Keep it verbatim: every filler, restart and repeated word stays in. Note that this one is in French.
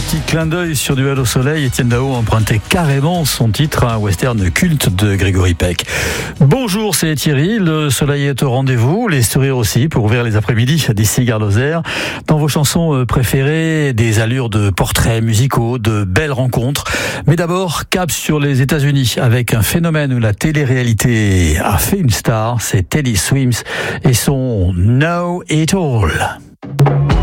petit clin d'œil sur Duel au soleil, Étienne Dao empruntait carrément son titre à un western culte de Gregory Peck. Bonjour, c'est Thierry. Le soleil est au rendez-vous, les sourires aussi, pour ouvrir les après-midi d'ici Gare Lozère. Dans vos chansons préférées, des allures de portraits musicaux, de belles rencontres. Mais d'abord, cap sur les États-Unis avec un phénomène où la télé-réalité a fait une star. C'est Teddy Swims et son Know It All.